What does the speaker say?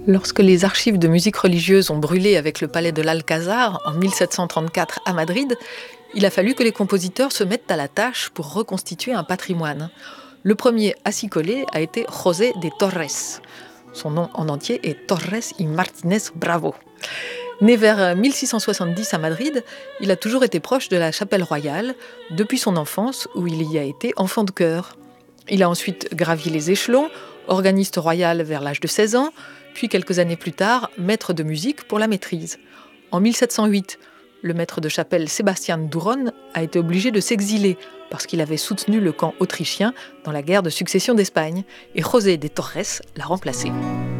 Lorsque les archives de musique religieuse ont brûlé avec le palais de l'Alcazar en 1734 à Madrid, il a fallu que les compositeurs se mettent à la tâche pour reconstituer un patrimoine. Le premier à s'y coller a été José de Torres. Son nom en entier est Torres y Martínez Bravo. Né vers 1670 à Madrid, il a toujours été proche de la chapelle royale, depuis son enfance où il y a été enfant de chœur. Il a ensuite gravi les échelons, organiste royal vers l'âge de 16 ans, puis quelques années plus tard, maître de musique pour la maîtrise. En 1708, le maître de chapelle Sébastien Duron a été obligé de s'exiler parce qu'il avait soutenu le camp autrichien dans la guerre de succession d'Espagne, et José de Torres l'a remplacé.